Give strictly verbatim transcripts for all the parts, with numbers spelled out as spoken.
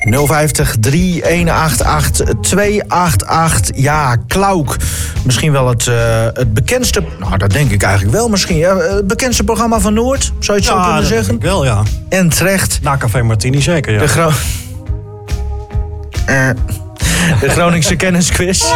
nul vijftig, drie een acht acht, twee acht acht. Ja, Klauk. Misschien wel het, uh, het bekendste... Nou, dat denk ik eigenlijk wel misschien. Ja, het bekendste programma van Noord, zou je het ja, zo kunnen zeggen? Ja, wel, ja. En terecht. Na Café Martini zeker, ja. De, Gro- uh. De Groningse kennisquiz.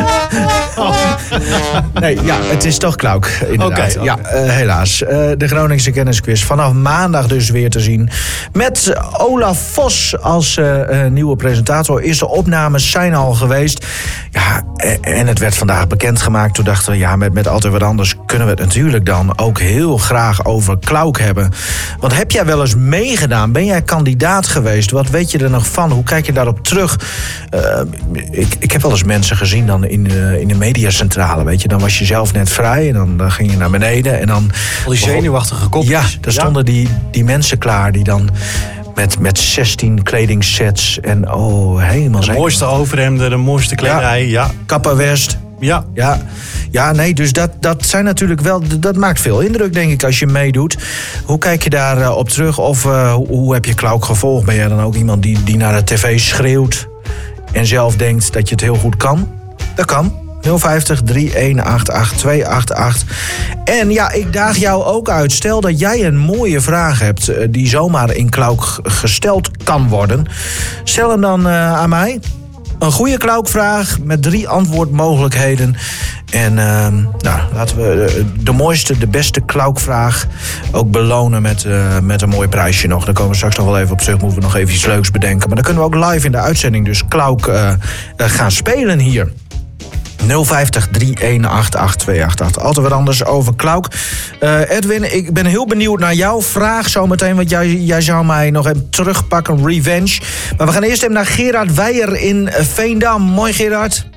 Oh. Nee, ja, het is toch Klauk, inderdaad. Okay, okay. Ja, uh, helaas. Uh, de Groningse kennisquiz vanaf maandag dus weer te zien. Met Olaf Vos als uh, uh, nieuwe presentator. Eerste opnames zijn al geweest. Ja, en het werd vandaag bekendgemaakt. Toen dachten we, ja, met, met Altijd Wat Anders kunnen we het natuurlijk dan ook heel graag over Klauk hebben. Want heb jij wel eens meegedaan? Ben jij kandidaat geweest? Wat weet je er nog van? Hoe kijk je daarop terug? Uh, ik, ik heb wel eens mensen gezien dan in de, in de mediacentrale, weet je. Dan was je zelf net vrij en dan, dan ging je naar beneden. En dan, al die zenuwachtige kopjes. Ja, daar stonden ja. die, die mensen klaar die dan... Met, met zestien kledingsets en oh, helemaal de zijn. mooiste overhemden, de mooiste kledij, ja. ja. Kappa West. Ja. Ja, ja nee, dus dat, dat zijn natuurlijk wel... Dat maakt veel indruk, denk ik, als je meedoet. Hoe kijk je daar uh, op terug? Of uh, hoe, hoe heb je Klauk gevolgd? Ben jij dan ook iemand die, die naar de tv schreeuwt... en zelf denkt dat je het heel goed kan? Dat kan. nul vijftig, drie een acht acht, twee acht acht. En ja, ik daag jou ook uit. Stel dat jij een mooie vraag hebt... die zomaar in Klauk gesteld kan worden. Stel hem dan uh, aan mij. Een goede Klaukvraag met drie antwoordmogelijkheden. En uh, nou, laten we de mooiste, de beste Klaukvraag ook belonen met, uh, met een mooi prijsje nog. Daar komen we straks nog wel even op terug. Moeten we nog even iets leuks bedenken. Maar dan kunnen we ook live in de uitzending dus Klauk uh, uh, gaan spelen hier. nul vijftig, drie een acht acht, twee acht acht. Altijd wat anders over Klauk. Uh, Edwin, ik ben heel benieuwd naar jouw vraag zometeen. Want jij, jij zou mij nog even terugpakken, revenge. Maar we gaan eerst even naar Gerard Weijer in Veendam. Mooi, Gerard.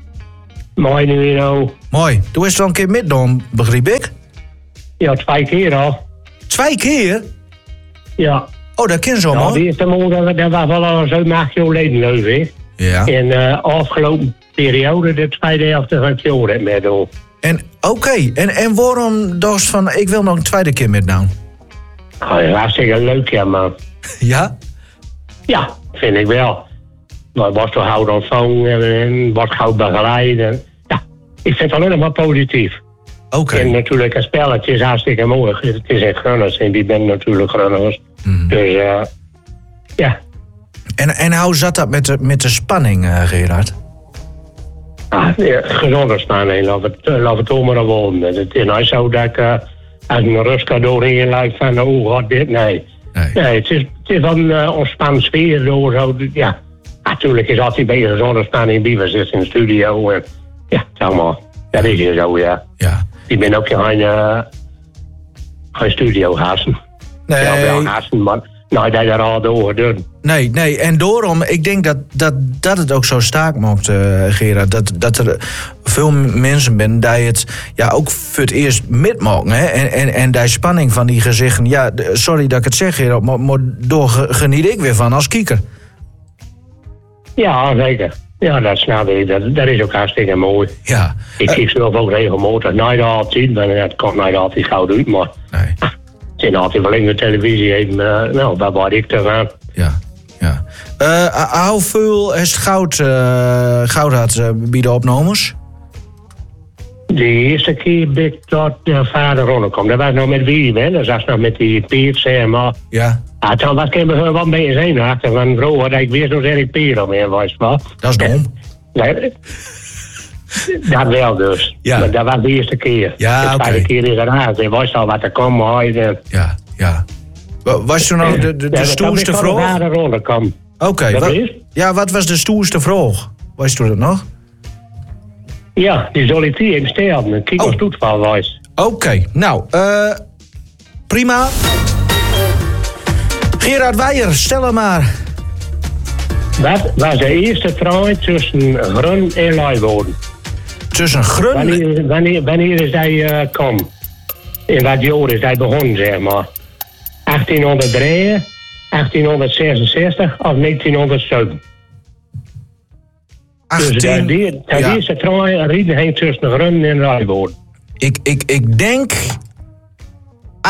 Mooi, Nero. Mooi. Doe eens wel een keer midden, begreep ik? Ja, twee keer al. Twee keer? Ja. Oh, dat ken zo, man. Ja, de eerste morgen, dat was wel al zo'n acht jaar geleden, leuk, hè? Ja. En uh, afgelopen periode, de tweede helft van het jaar met doen. En oké, okay. en, en waarom dus van, ik wil nog een tweede keer met nou? Oh, dat is hartstikke leuk, ja, man. Ja? Ja, vind ik wel. Maar was toch houd ontvangen en wordt gauw begeleid. En, ja, ik vind het alleen maar positief. Oké. Okay. En natuurlijk een spelletje is hartstikke mooi. Het is echt Grunners en die ben natuurlijk Grunners. Mm. Dus uh, ja. En, en hoe zat dat met de, met de spanning, uh, Gerard? Ah, ja, gezonde spanning, laat het, laat het maar wonen. Het is nou zo dat ik uh, als een rustcadeau heen lijkt van, oh, wat dit, nee. Nee, nee het, is, het is wel een uh, ontspannen sfeer door zo, ja. Natuurlijk is altijd een beetje gezonde spanning bij, we zitten in de studio en ja, zeg maar, dat is hier zo, ja. Ja. Ik ben ook geen, uh, geen studiohazen. Nee. Ja, wel hazen, maar... Nou, dat er al door doen. Nee, nee, en daarom, ik denk dat, dat, dat het ook zo staak maakt, uh, Gerard. Dat, dat er veel mensen zijn die het ja, ook voor het eerst mitmaken. Hè? En, en, en die spanning van die gezichten. Ja, sorry dat ik het zeg, Gerard, maar, maar daar geniet ik weer van als kieker. Ja, zeker. Ja, dat snap ik. Dat, dat is ook hartstikke mooi. Ja. Ik kijk zelf ook regelmatig. Niet altijd, maar het komt niet altijd gauw uit, maar... Nee. Het zijn altijd wel in de televisie even, uh, nou, waar word ik te gaan. Ja, ja. Uh, hoeveel is het goud, uh, goud had uh, bij de opnames? De eerste keer ben ik tot uh, vader rondgekomen. Dat was nog met wie, hè? Dat was nog met die Piet, zeg maar. Ja. Ah, toen was ik me wel een beetje zenuwachtig. Want vrouw had ik weer zo'n Erik Piet om me, was wel. Dat is dom. Nee. Dat wel dus. Ja. Maar dat was de eerste keer. Ja, oké. De tweede okay. keer is eraan. Ik wist al wat er kwam. En... Ja, ja. Was toen nog de, de, de ja, stoerste vraag? Oké. Okay. Ja, wat was de stoerste vraag? Wist u dat nog? Ja, die zal ik hier in stellen. Een kijk of oh. toetval was. Oké, okay. Nou, uh, prima. Gerard Weijer, stel hem maar. Wat was de eerste trouw tussen Grun en Leeuwarden? Tussen Grun? Wanneer, wanneer, wanneer is hij uh, kom? In wat jaar is hij begonnen, zeg maar? achttienhonderddrie, achttienhonderdzesenzestig of negentienhonderdzeven? achttien... Dus de, de, de ja. eerste trouw rieden hij tussen Grun en Leeuwarden. Ik, ik, ik denk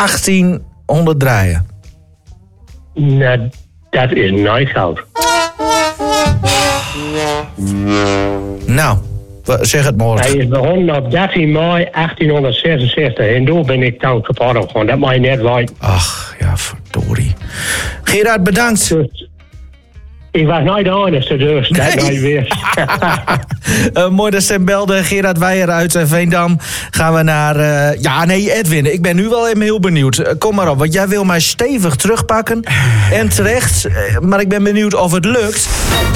achttienhonderddrie. Nou, dat is nooit goud. Nou, zeg het maar. Hij is begonnen op dertien mei achttienhonderdzesenzestig. En toen ben ik dan kapot opgegaan. Dat mag je net weten. Ach, ja, verdorie. Gerard, bedankt. Dus, ik was nooit de enige, dus dat nou je weer. uh, mooi dat ze belde. Gerard Weijer uit uh, Veendam. Gaan we naar... Uh, ja, nee, Edwin. Ik ben nu wel even heel benieuwd. Uh, kom maar op, want jij wil mij stevig terugpakken. En terecht. Uh, maar ik ben benieuwd of het lukt.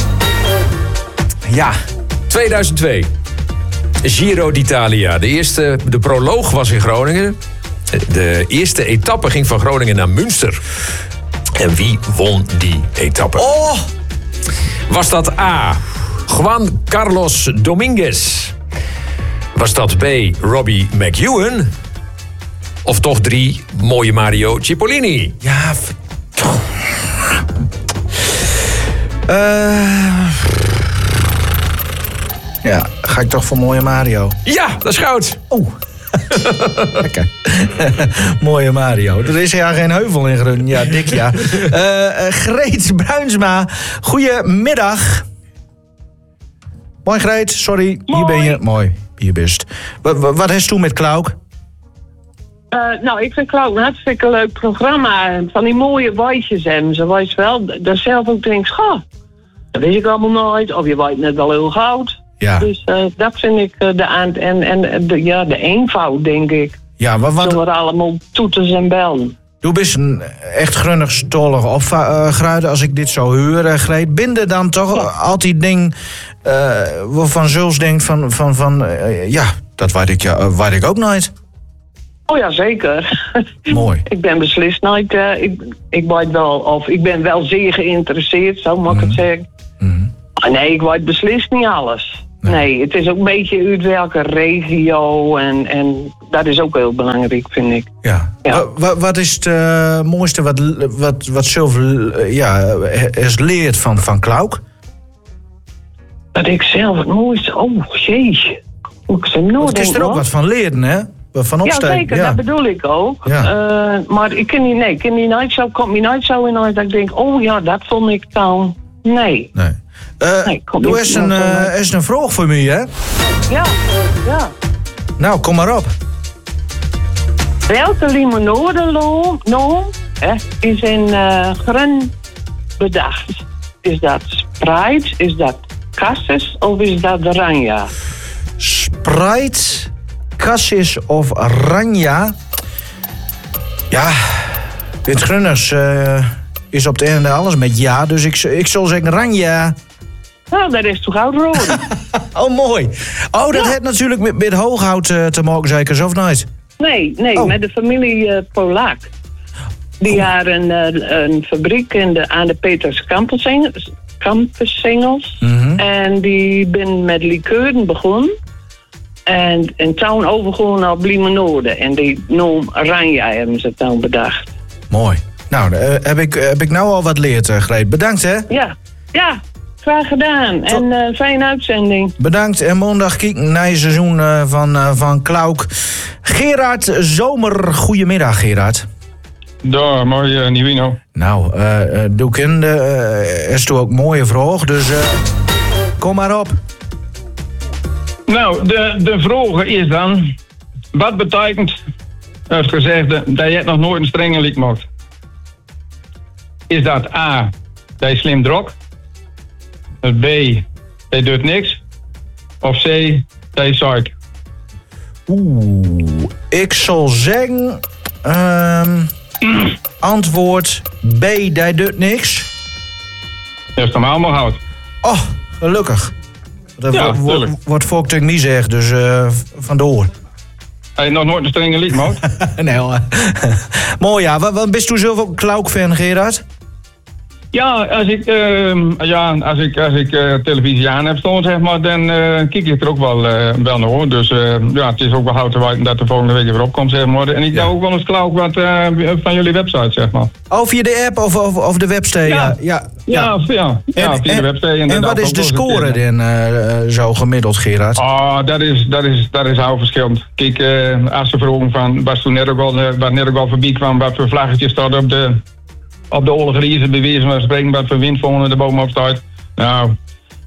Ja. tweeduizend twee. Giro d'Italia. De eerste, de proloog was in Groningen. De eerste etappe ging van Groningen naar Münster. En wie won die etappe? Oh! Was dat A. Juan Carlos Dominguez? Was dat B. Robbie McEwen? Of toch drie. Mooie Mario Cipollini? Ja, verdomme. Uh... Ja, ga ik toch voor mooie Mario? Ja, dat is goud. Oeh. Lekker. Mooie Mario. Er is ja geen heuvel in Groningen. Ja, dik ja. Uh, uh, Greet Bruinsma, goedemiddag. Mooi Greet, sorry. Mooi. Hier ben je. Mooi, hier best. Wat, wat, wat heeft toen met Klauk? Uh, nou, ik vind Klauk een hartstikke leuk programma. Van die mooie wijsjes en ze weet wel. Dat zelf ook denkt, goh, dat weet ik allemaal nooit. Of je weet net wel heel goud. Ja. Dus uh, dat vind ik uh, de aan en, en de, ja, de eenvoud, denk ik. Ja, wat, wat... Door allemaal toeters en bellen. Doe best een echt grunnig stollig opgruiden als ik dit zo hoor, uh, Greet. Binden dan toch ja. altijd ding uh, waarvan Zuls denkt van, van, van uh, ja, dat weet ik, ja, uh, weet ik ook nooit. Oh ja, zeker. Mooi. Ik ben beslist nooit, uh, ik, ik weet wel, of ik ben wel zeer geïnteresseerd, zo mag ik mm. het zeggen. Mm. Nee, ik weet beslist niet alles. Nee. nee, het is ook een beetje uit welke regio en, en dat is ook heel belangrijk, vind ik. Ja. ja. Wat, wat is het uh, mooiste wat, wat, wat zelf uh, ja, is leert van, van Klauk? Dat ik zelf het mooiste... Oh, jeetje. Moet ik ze nooit Het is er ook wat van leren, hè? Van opstijgen. Ja, zeker. Ja. Dat bedoel ik ook. Ja. Uh, maar ik ken die, nee, ik ken die nooit zo, komt me nooit zo in dat ik denk, oh ja, dat vond ik dan... Nee. Nee. Uh, nee, doe eens een, uh, eens een vraag voor mij, hè? Ja, ja. Nou, kom maar op. Welke limonadenoom is in uh, Grun bedacht? Is dat Sprite, is dat Cassis of is dat Ranja? Sprite, Cassis of Ranja? Ja, dit Grunners uh, is op het einde alles met ja, dus ik, ik zal zeggen Ranja. Nou, dat is toch oud rood. Oh, mooi. Oh, dat ja. heeft natuurlijk met, met Hooghout uh, te maken, zeker, of niet? Nee, nee, oh. met de familie uh, Polak. Die oh. had een, uh, een fabriek in de, aan de Peters Campusingels. Mm-hmm. En die ben met likeuren begonnen. En in town overgegaan naar limonade. En die noem Ranja hebben ze toen bedacht. Mooi. Nou, uh, heb, ik, heb ik nou al wat leerd, uh, Greet. Bedankt, hè? Ja, ja. Graag gedaan. Tot... En uh, fijne uitzending. Bedankt. En maandag kijken naar het seizoen uh, van, uh, van Klauk. Gerard Zomer. Goedemiddag, Gerard. Daar, mooi uh, Nivino. Nou, uh, uh, doe kende, uh, is toch ook een mooie vraag, dus uh, kom maar op. Nou, de, de vraag is dan, wat betekent het gezegde dat je nog nooit een strenge lied maakt? Is dat A, dat je slim drok? B, hij doet niks. Of C, hij zaait. Oeh, ik zal zeggen... Um, antwoord B, hij doet niks. Dat is normaal maar hout. Oh, gelukkig. Dat ja, wordt, wordt, wordt volk niet zegt, dus uh, vandoor. Hij heeft nog nooit een strenge lied maakt? Nee hoor. Mooi ja, wat, wat bent u zelf ook een Klauk-fan, Gerard? Ja, als ik, uh, ja, als ik, als ik uh, televisie aan heb staan, zeg maar, dan uh, kijk ik er ook wel, uh, wel naar hoor. Dus uh, ja, het is ook wel houten wijten dat de volgende week weer opkomt, zeg maar. En ik ja. doe ook wel eens Klauk wat uh, van jullie website, zeg maar. Oh, via de app of, of, of de website? Ja, ja, ja, ja, ja, ja en, via de website. En, en wat is de score dan uh, zo gemiddeld, Gerard? Oh, dat is, dat is, dat is heel verschillend. Kijk, uh, als ze vroegen van, was toen net ook al, uh, wat net ook al voorbij kwam, wat voor vlaggetjes staat op de... op de oorlog bewezen van spreken wat voor wind volgende de boom op staat. Nou,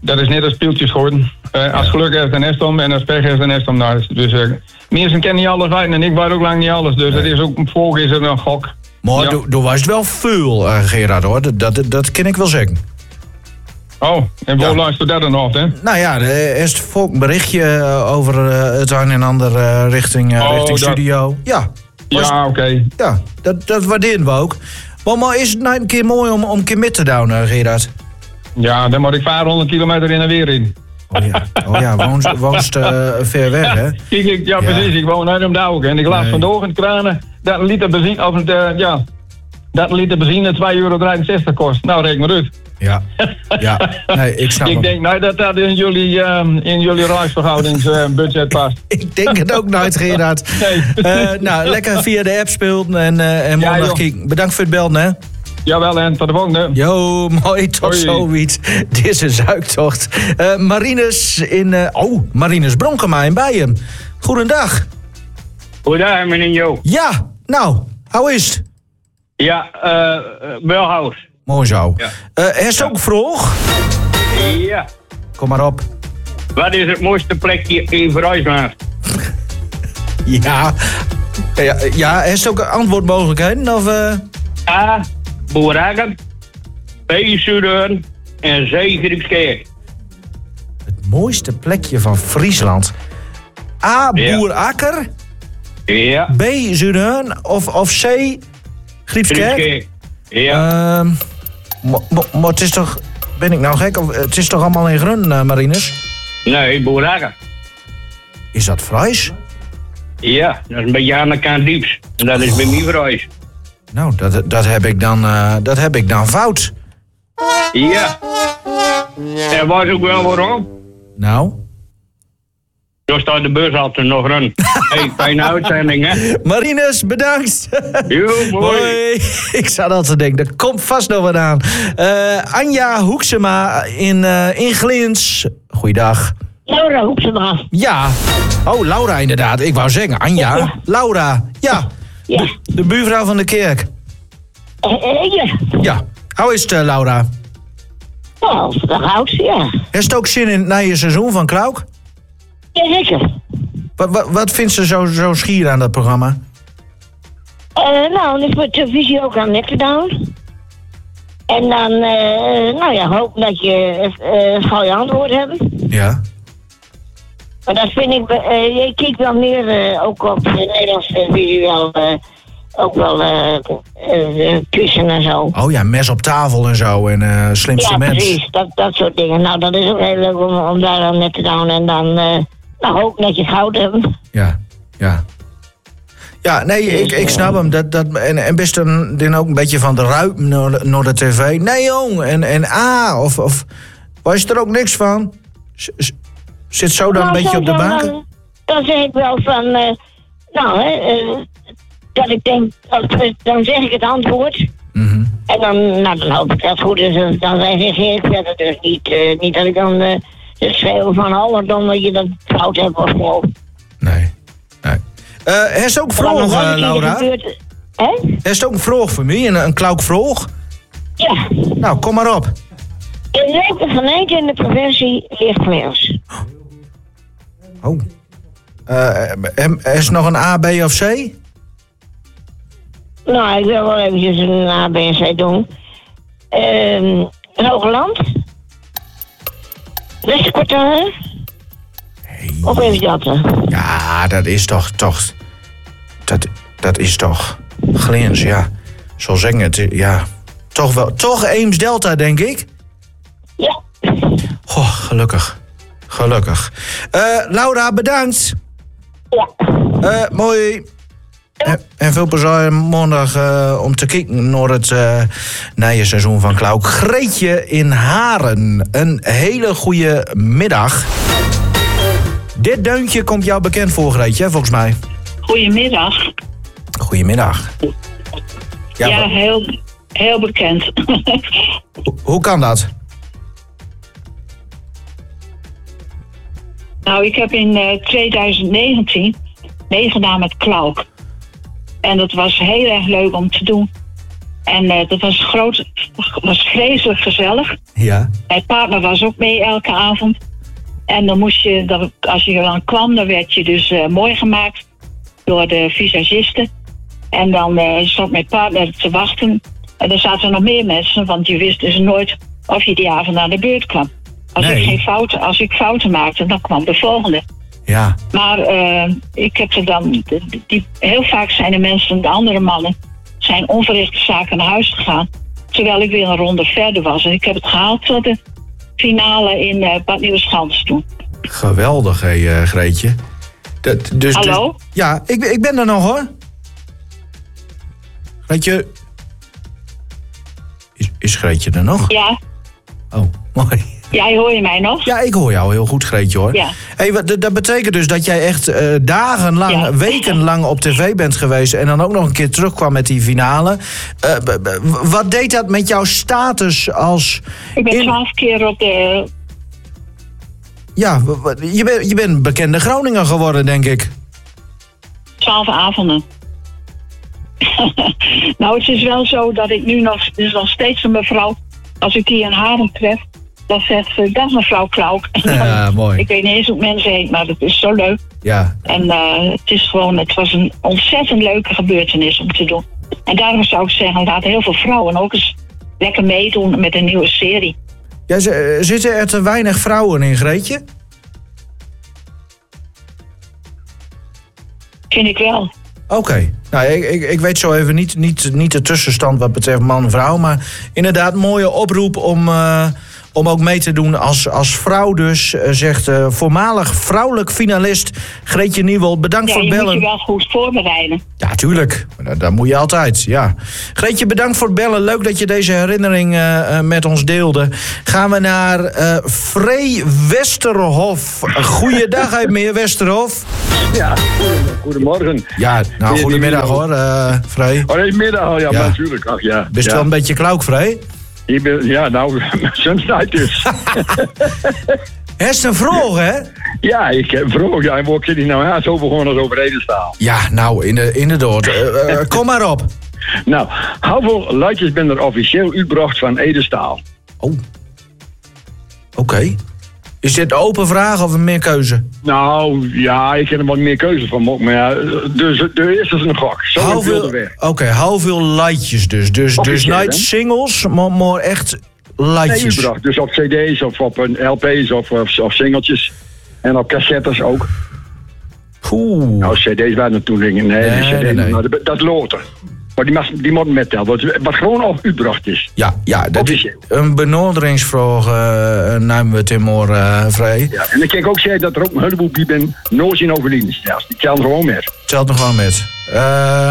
dat is net als pieltjes geworden. Uh, als geluk heeft een nest om en als pech heeft een nest om. Nou, dus uh, mensen kennen niet alles weten en ik weet ook lang niet alles. Dus nee. Dat is ook, volg is er een gok. Maar ja. toen was het wel veel, uh, Gerard, hoor. Dat, dat, dat kan ik wel zeggen. Oh, en waar ja. luistert dat dan af, hè? Nou ja, er is volk een berichtje over uh, het een en ander uh, richting, uh, oh, richting dat... studio. Ja, ja oké. Okay. Ja, dat, dat waarderen we ook. Maar, maar is het nou een keer mooi om, om een keer met te doen, uh, Gerard? Ja, dan moet ik vijfhonderd kilometer in en weer in. Oh ja, oh ja woonst, woonst uh, ver weg, hè? Ja, ik, ja, precies. Ja. Ik woon uit hem ook. En ik laat nee. vandaag in de kranen dat een liter benzine, of uh, ja, dat een liter benzine twee euro drieënzestig kost. Nou, reken maar uit. Ja, ja. Nee, ik snap Ik hem. denk nou, dat dat in jullie, um, in jullie reisverhoudingsbudget uh, past. Ik denk het ook nooit, Gerard. Nee. Uh, nou, lekker via de app speelt en, uh, en maandag ja, kijken. Bedankt voor het belden, hè? Jawel, en tot de volgende. Jo, mooi, tot zoiets. Dit is een zuiktocht. Uh, Marinus in... Uh, oh, Marinus Bronkema in Bijen. Goedendag. Goedendag, meneer Jo. Ja, nou, hoe is het? Ja, uh, wel house. Mooi zo. Ja. Uh, is het ook vroeg? Ja. Kom maar op. Wat is het mooiste plekje in Verhuismaat? Ja. Ja, ja, is het ook antwoordmogelijkheden? Of, uh... A. Boerakker. B. Zuidhorn. En C. Griepskerk. Het mooiste plekje van Friesland. A. Boerakker. Ja. B. Zuidhorn. Of, of C. Griepskerk. Griepskerk. Ja. Uh, maar het is toch... Ben ik nou gek? Of, het is toch allemaal in Grun, uh, Marinus? Nee, Boerakker. Is dat Fries? Ja, dat is een beetje aan de kant dieps. En dat is oh. bij mij Fries. Nou, dat, dat, heb ik dan, uh, dat heb ik dan fout. Ja. En was ook wel waarom? Nou? Zo staat de bus altijd nog run. Hey, fijne uitzending, hè? Marinus, bedankt. Jo, mooi. Hoi. Ik zat al te denken, er komt vast nog wat aan. Uh, Anja Hoeksema in, uh, in Glins. Goeiedag. Laura Hoeksema. Ja. Oh, Laura inderdaad. Ik wou zeggen, Anja. Ja. Laura. Ja. Ja. De, de buurvrouw van de kerk. Uh, uh, ja. Ja. Hoe is het, uh, Laura? Nou, dat houdt ja. Heeft het ook zin in het nieuwe seizoen van Klauk? Jazeker. Wat, wat, wat vindt ze zo, zo schier aan dat programma? Uh, nou, dan is mijn televisie ook aan net gedaan. En dan, uh, nou ja, hoop dat je uh, gauw je antwoord hebben. Ja. Maar dat vind ik, uh, je kijkt wel meer, uh, ook op de Nederlandse televisie wel, uh, ook wel uh, uh, kussen en zo. Oh ja, mes op tafel en zo en uh, slimste ja, mens. Ja, precies, dat, dat soort dingen. Nou, dat is ook heel leuk om, om daar dan net te doen en dan, uh, nou, hoop dat je goud hebt. Ja, ja. Ja, nee, ik, ik snap hem. Dat, dat, en, en best een, dan ook een beetje van de ruip naar, naar de tv. Nee, jong. En, en ah, of, of was er ook niks van? Z, zit zo dan nou, een beetje op de banken? Dan, dan zeg ik wel van, uh, nou, hè, uh, dat ik denk, dan zeg ik het antwoord. Mm-hmm. En dan, nou, dan hoop ik dat het goed is. Dan reageer ik verder dus niet. Uh, niet dat ik dan uh, schreeuw van alles, dan dat je dat fout hebt of zo. Nee, nee. Uh, er is ook een vraag, uh, Laura. Hè? Er is ook een vraag voor mij, een, een klauw vraag. Ja. Nou, kom maar op. In welke gemeente in de provincie ligt Glins? Oh. Uh, is er nog een A, B of C? Nou, ik wil wel eventjes een A, B en C doen. Uh, Hoogland? Westerkwartier? Hey. Of even dat? Ja, dat is toch, toch... Dat, dat is toch... Glins, ja. Zo zeggen het, ja. Toch wel... Toch Eems-Delta, denk ik? Ja. Oh, gelukkig. Gelukkig. Uh, Laura, bedankt. Ja. Uh, mooi. En, en veel plezier maandag uh, om te kijken naar het uh, nieuwe seizoen van Klauk. Greetje in Haren. Een hele goede middag. Dit deuntje komt jou bekend voor, Greetje, volgens mij. Goedemiddag. Goedemiddag. Ja, ja heel, heel bekend. Ho- hoe kan dat? Nou, ik heb in uh, twintig negentien meegedaan met Klauk. En dat was heel erg leuk om te doen. En uh, dat was groot, was vreselijk gezellig. Ja. Mijn partner was ook mee elke avond. En dan moest je, dat, als je er dan kwam, dan werd je dus uh, mooi gemaakt door de visagisten. En dan uh, zat mijn partner te wachten. En er zaten nog meer mensen, want je wist dus nooit of je die avond aan de beurt kwam. Als, nee. ik, geen fouten, als ik fouten maakte, dan kwam de volgende. Ja. Maar uh, ik heb er dan... Die, die, heel vaak zijn de mensen, de andere mannen, zijn onverrichte zaken naar huis gegaan. Terwijl ik weer een ronde verder was. En ik heb het gehaald tot de finale in uh, Bad Nieuweschans toen. Geweldig, hé, uh, Greetje. Dat, dus, Hallo? Dus, ja, ik, ik ben er nog, hoor. Greetje... Is, is Greetje er nog? Ja. Oh, mooi. Ja, hoor je mij nog? Ja, ik hoor jou heel goed, Greetje, hoor. Ja. Hey, wat, dat betekent dus dat jij echt uh, dagenlang, ja. wekenlang op tv bent geweest... en dan ook nog een keer terugkwam met die finale. Uh, b- b- wat deed dat met jouw status als... Ik ben twaalf in... keer op de... Ja, je bent je bent bekende Groninger geworden, denk ik. Twaalf avonden. Nou, het is wel zo dat ik nu nog... Er is nog steeds een mevrouw... Als ik die in Haarlem tref... Dan zegt ze, dag mevrouw Klauk. Ja, mooi. Ik weet niet eens hoe mensen heet, maar dat is zo leuk. Ja. En uh, het is gewoon, het was een ontzettend leuke gebeurtenis om te doen. En daarom zou ik zeggen, laat heel veel vrouwen ook eens lekker meedoen met een nieuwe serie. Ja, z- zitten er te weinig vrouwen in, Greetje? Vind ik wel. Oké. Okay. Nou, ik, ik, ik weet zo even niet, niet, niet de tussenstand wat betreft man en vrouw. Maar inderdaad, mooie oproep om... Uh, Om ook mee te doen als, als vrouw dus, zegt uh, voormalig vrouwelijk finalist Greetje Nieuwold. Bedankt ja, voor het bellen. Ja, je moet je wel goed voorbereiden. Ja, tuurlijk. Dat, dat moet je altijd, ja. Greetje, bedankt voor het bellen. Leuk dat je deze herinnering uh, met ons deelde. Gaan we naar uh, Frey Westerhof. Goeiedag uit meneer Westerhof. Ja, goedemorgen. Ja, nou, goedemiddag hoor, uh, Frey. Oh, nee, middag, ja, ja. natuurlijk. Ach, ja. Bist ja. wel een beetje klauk, Frey? Ik ben, ja, nou, soms tijd dus. Is een vraag, hè? Ja, ik heb een vraag. Ja, en waar zit hij nou aan? Zo begonnen als over Edenstaal. Ja, nou, in de, inderdaad. Uh, uh, kom maar op. Nou, hoeveel luidjes ben er officieel uitgebracht van Edenstaal? Oh. Oké. Okay. Is dit een open vraag of een meer keuze? Nou, ja, ik heb er wat meer keuze van. Maar ja, dus de eerste is een gok. Zo Oké, okay, hoeveel lightjes dus? Dus, dus niet singles, maar, maar echt lightjes? Nee, dus op cd's of op een L P's of, of, of singeltjes. En op cassettes ook. Oeh. Nou, cd's waren er toen dingen. Nee, nee, cd's, nee, nee. Maar dat loten. Maar die, die moeten mettellen. Wat, wat gewoon al uitgebracht is. Ja, ja dat is een benaderingsvraag. Uh, nemen we het in morgen uh, vrij. Ja, en ik kan ook zeggen dat er ook een heleboel bij ben nooit in overleden is. Ja, die telt gewoon met. Telt nog gewoon met. Uh,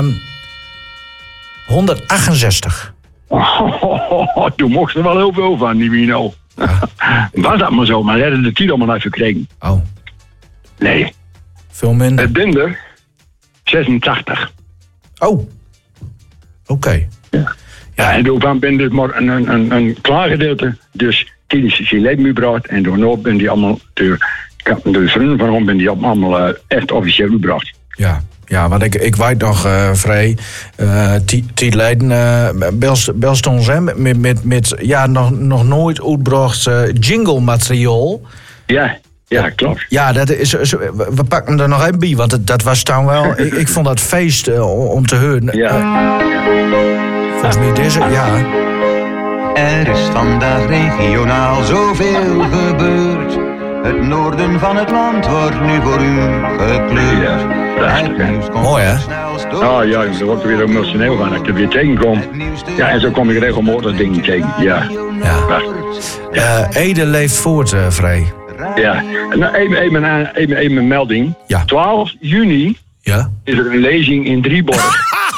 honderdachtenzestig. Oh, oh, oh, oh, toen mocht er wel heel veel van, die Wino. Ja. Was dat maar zo, maar we hadden de titel maar even gekregen. Oh. Nee. Veel minder. Het binder, zesentachtig. Oh. Oké. Okay. Ja. Ja, en daarvan ben dus maar een, een, een, een klaar gedeelte. Dus tijdens zijn leven gebracht. En daarna ben die allemaal, de, de vrienden van hem, ben die allemaal uh, echt officieel gebracht. Ja. Ja, want ik, ik weet nog, uh, Vrij, uh, tijd geleden, uh, belst, belst ons hè, met, met, met ja, nog, nog nooit uitgebracht uh, jingle-materiaal. Ja, ja, klopt. Ja, dat is, we pakken er nog even bij, want het, dat was dan wel, ik, ik vond dat feest uh, om te horen. Ja. Volgens mij deze, ja. Er is vandaag regionaal zoveel gebeurd. Het noorden van het land wordt nu voor u gekleurd. Ja. Mooi, hè? Oh ja, er wordt weer emotioneel van dat ik er weer tegenkom. Ja, en zo kom ik regelmatig dingen tegen. Ja. Ja. Uh, Ede leeft voort, uh, Vrij. Ja. Nou, even, even, even, even een melding. Ja. twaalf juni ja. is er een lezing in Drieborg.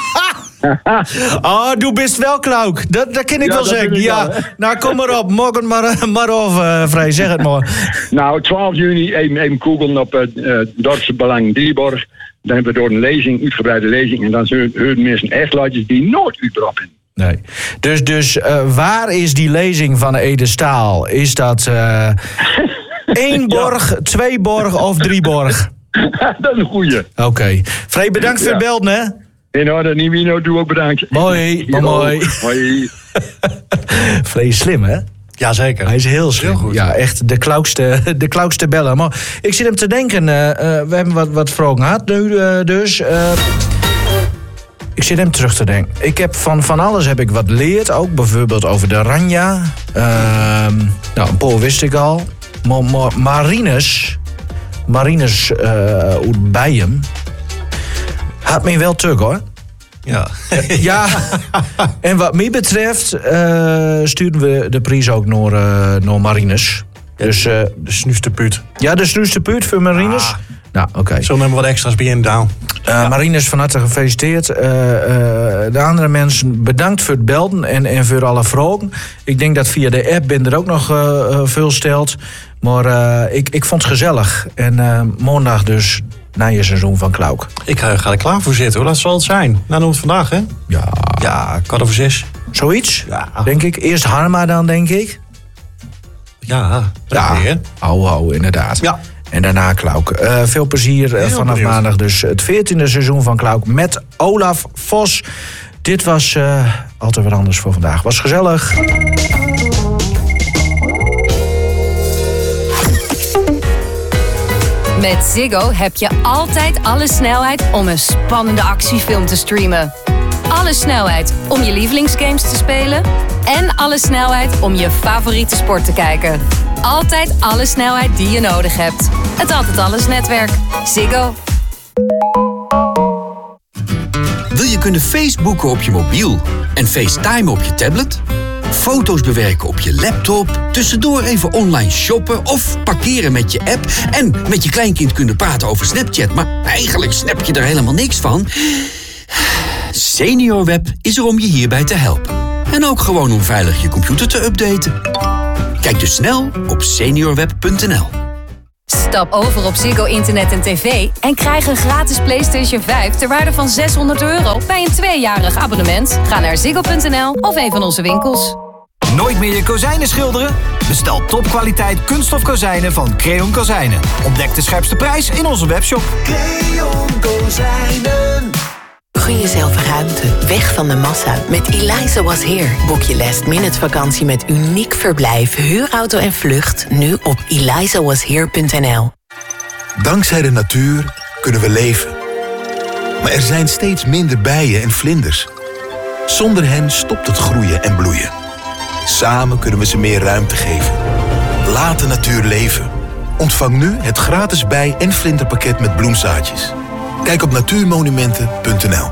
Oh, du bist wel klauk. Dat, dat kan ik ja, wel zeggen. Ik ja. Wel, nou, kom maar op. Morgen maar, maar af, uh, Vrij. Zeg het maar. Nou, twaalf juni, even, even googlen op het uh, Dorpse Belang Drieborg. Dan hebben we door een lezing, uitgebreide lezing. En dan horen mensen echt luidjes die nooit uitbrappen. Nee. Dus, dus uh, waar is die lezing van Ede Staal? Is dat uh, één borg, ja. twee borg of drie borg? Dat is een goeie. Oké. Okay. Vrij, bedankt ja. voor het belden, hè? En nou, dat Nivino, doe ook bedankt. Mooi, Jo, mooi. Hoi. Vlees slim, hè? Jazeker. Hij is heel slim. Heel goed. Ja, echt de klauwste, de klauwste bellen. Maar ik zit hem te denken, uh, uh, we hebben wat, wat vragen gehad nu uh, dus. Uh, ik zit hem terug te denken. Ik heb van, van alles heb ik wat geleerd. Ook bijvoorbeeld over de Ranja. Uh, nou, een paar wist ik al. Maar, maar Marinus, Marinus uh, uit Bijen, had me wel terug, hoor. Ja. Ja, en wat mij betreft uh, sturen we de prijs ook naar, uh, naar Marinus. Dus, uh, De snuiste puut. ja, de snoeste puut voor Marinus. Ah. Nou, oké. Okay. Zullen we hem wat extra's bij in down? Uh, Marinus, van harte gefeliciteerd. Uh, uh, de andere mensen bedankt voor het belden en, en voor alle vragen. Ik denk dat via de app ben er ook nog uh, uh, veel stelt. Maar uh, ik, ik vond het gezellig. En uh, maandag dus na je seizoen van Klauk. Ik uh, ga er klaar voor zitten, hoor. Dat zal het zijn. Nou, doen we het vandaag, hè? Ja. Ja, kwart over zes. Zoiets, Ja. denk ik. Eerst Harma dan, denk ik. Ja, Ja, weer. hou, hou, inderdaad. Ja. En daarna Klauk. Uh, veel plezier uh, Heel vanaf benieuwd. maandag dus het veertiende seizoen van Klauk met Olaf Vos. Dit was uh, altijd wat anders voor vandaag. Was gezellig. Met Ziggo heb je altijd alle snelheid om een spannende actiefilm te streamen. Alle snelheid om je lievelingsgames te spelen. En alle snelheid om je favoriete sport te kijken. Altijd alle snelheid die je nodig hebt. Het Altijd Alles netwerk. Ziggo. Wil je kunnen Facebooken op je mobiel en FaceTime op je tablet? Foto's bewerken op je laptop, tussendoor even online shoppen of parkeren met je app en met je kleinkind kunnen praten over Snapchat, maar eigenlijk snap je er helemaal niks van? SeniorWeb is er om je hierbij te helpen. En ook gewoon om veilig je computer te updaten. Kijk dus snel op seniorweb punt n l. Stap over op Ziggo Internet en tv en krijg een gratis PlayStation vijf ter waarde van zeshonderd euro bij een tweejarig abonnement. Ga naar ziggo punt n l of een van onze winkels. Nooit meer je kozijnen schilderen? Bestel topkwaliteit kunststof kozijnen van Creon Kozijnen. Ontdek de scherpste prijs in onze webshop. Creon Kozijnen. Gun jezelf ruimte, weg van de massa. Met Eliza Was Here boek je last minute vakantie met uniek verblijf, huurauto en vlucht nu op eliza was here punt n l. Dankzij de natuur kunnen we leven. Maar er zijn steeds minder bijen en vlinders. Zonder hen stopt het groeien en bloeien. Samen kunnen we ze meer ruimte geven. Laat de natuur leven. Ontvang nu het gratis bij- en vlinderpakket met bloemzaadjes. Kijk op natuurmonumenten punt n l.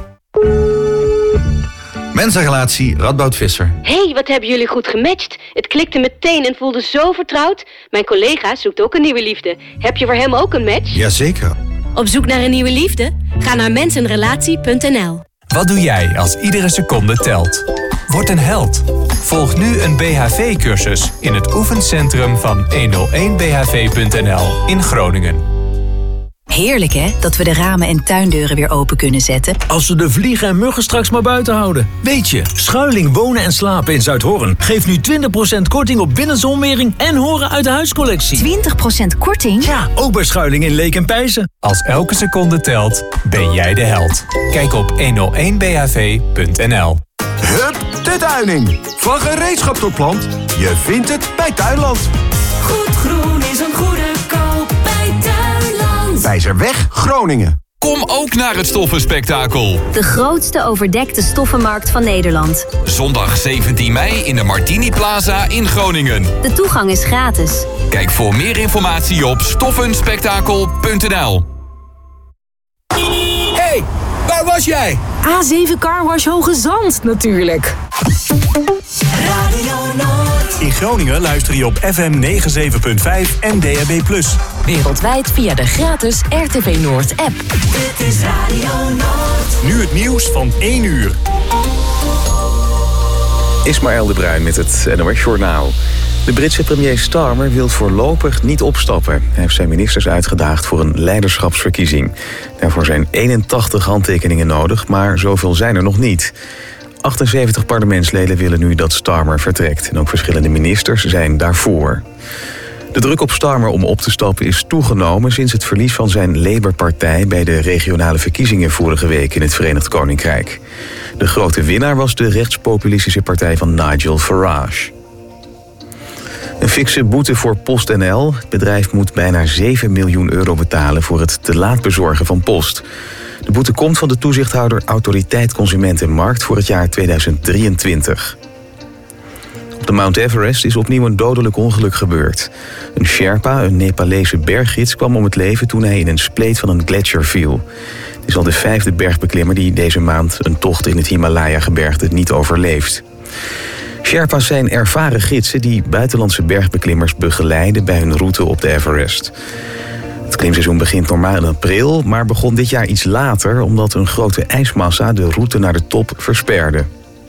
Mensenrelatie Radboud Visser. Hé, hey, wat hebben jullie goed gematcht. Het klikte meteen en voelde zo vertrouwd. Mijn collega zoekt ook een nieuwe liefde. Heb je voor hem ook een match? Jazeker. Op zoek naar een nieuwe liefde? Ga naar mensenrelatie punt n l. Wat doe jij als iedere seconde telt? Word een held. Volg nu een B H V-cursus in het oefencentrum van honderdéén b h v punt n l in Groningen. Heerlijk hè, dat we de ramen en tuindeuren weer open kunnen zetten. Als we de vliegen en muggen straks maar buiten houden. Weet je, Schuiling Wonen en Slapen in Zuidhorn geeft nu twintig procent korting op binnenzonwering en horen uit de huiscollectie. twintig procent korting? Ja, ook bij Schuiling in Leek en Pijzen. Als elke seconde telt, ben jij de held. Kijk op honderdéén b h v punt n l. Hup, de tuining. Van gereedschap tot plant. Je vindt het bij Tuinland. Goed groen is een goede koop bij Tuinland. Wijzerweg, Groningen. Kom ook naar het Stoffenspektakel. De grootste overdekte stoffenmarkt van Nederland. Zondag zeventien mei in de Martini Plaza in Groningen. De toegang is gratis. Kijk voor meer informatie op stoffenspektakel punt n l. Hey, waar was jij? A zeven Carwash Hoge Zand natuurlijk. Radio Noord. In Groningen luister je op F M negenenzeventig punt vijf en D A B plus. Wereldwijd via de gratis R T V Noord app. Dit is Radio Noord. Nu het nieuws van één uur. Ismaël de Bruin met het N O S Journaal. De Britse premier Starmer wil voorlopig niet opstappen. Hij heeft zijn ministers uitgedaagd voor een leiderschapsverkiezing. Daarvoor zijn eenentachtig handtekeningen nodig, maar zoveel zijn er nog niet. achtenzeventig parlementsleden willen nu dat Starmer vertrekt. En ook verschillende ministers zijn daarvoor. De druk op Starmer om op te stappen is toegenomen sinds het verlies van zijn Labour-partij bij de regionale verkiezingen vorige week in het Verenigd Koninkrijk. De grote winnaar was de rechtspopulistische partij van Nigel Farage. Een fikse boete voor PostNL. Het bedrijf moet bijna zeven miljoen euro betalen voor het te laat bezorgen van post. De boete komt van de toezichthouder Autoriteit Consument en Markt voor het jaar tweeduizend drieëntwintig. Op de Mount Everest is opnieuw een dodelijk ongeluk gebeurd. Een Sherpa, een Nepalese berggids, kwam om het leven toen hij in een spleet van een gletsjer viel. Het is al de vijfde bergbeklimmer die deze maand een tocht in het Himalaya-gebergte niet overleeft. Sherpa's zijn ervaren gidsen die buitenlandse bergbeklimmers begeleiden bij hun route op de Everest. Het klimseizoen begint normaal in april, maar begon dit jaar iets later omdat een grote ijsmassa de route naar de top versperde.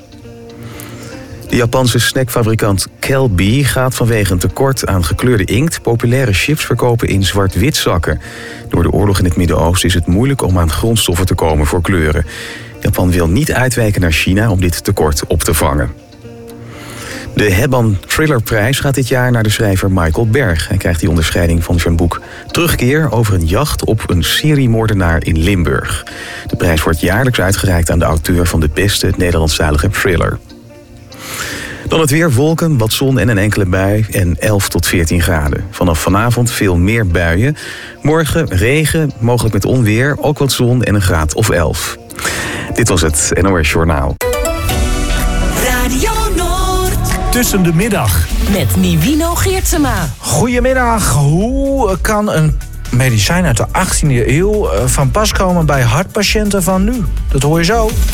De Japanse snackfabrikant Calbee gaat vanwege een tekort aan gekleurde inkt populaire chips verkopen in zwart-wit zakken. Door de oorlog in het Midden-Oosten is het moeilijk om aan grondstoffen te komen voor kleuren. Japan wil niet uitwijken naar China om dit tekort op te vangen. De Hebban Thrillerprijs gaat dit jaar naar de schrijver Michael Berg. Hij krijgt die onderscheiding van zijn boek Terugkeer over een jacht op een seriemoordenaar in Limburg. De prijs wordt jaarlijks uitgereikt aan de auteur van de beste Nederlandstalige thriller. Dan het weer, wolken, wat zon en een enkele bui en elf tot veertien graden. Vanaf vanavond veel meer buien. Morgen regen, mogelijk met onweer, ook wat zon en een graad of elf. Dit was het N O S Journaal. Radio Noord. Tussen de middag. Met Nivino Geertsema. Goedemiddag. Hoe kan een medicijn uit de achttiende eeuw van pas komen bij hartpatiënten van nu? Dat hoor je zo.